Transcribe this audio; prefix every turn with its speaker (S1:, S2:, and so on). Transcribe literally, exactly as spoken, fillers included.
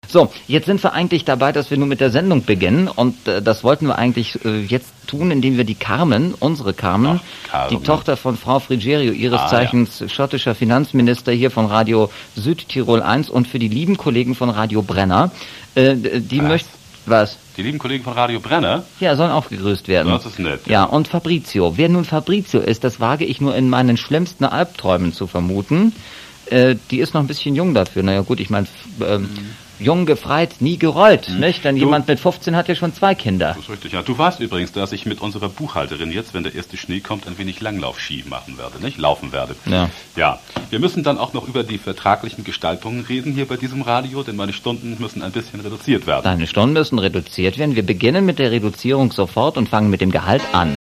S1: So, jetzt sind wir eigentlich dabei, dass wir nun mit der Sendung beginnen und äh, das wollten wir eigentlich äh, jetzt tun, indem wir die Carmen, unsere Carmen,
S2: Ach, Carmen.
S1: die Tochter von Frau Frigerio, ihres
S2: Ah,
S1: Zeichens ja. schottischer Finanzminister hier von Radio Südtirol eins und für die lieben Kollegen von Radio Brenner, äh, die möchten... Was?
S2: Die lieben Kollegen von Radio Brenner?
S1: Ja, sollen auch gegrüßt werden.
S2: Das ist nett.
S1: Ja, und Fabrizio. Wer nun Fabrizio ist, das wage ich nur in meinen schlimmsten Albträumen zu vermuten. Äh, die ist noch ein bisschen jung dafür. Naja gut, ich meine, ähm, mhm. jung gefreit, nie gerollt, mhm. nicht? Denn du, jemand mit fünfzehn hat ja schon zwei Kinder.
S2: Das ist richtig, ja. Du weißt übrigens, dass ich mit unserer Buchhalterin jetzt, wenn der erste Schnee kommt, ein wenig Langlaufski machen werde, nicht? Laufen werde.
S1: Ja.
S2: Ja. Wir müssen dann auch noch über die vertraglichen Gestaltungen reden hier bei diesem Radio, denn meine Stunden müssen ein bisschen reduziert werden.
S1: Deine Stunden müssen reduziert werden. Wir beginnen mit der Reduzierung sofort und fangen mit dem Gehalt an.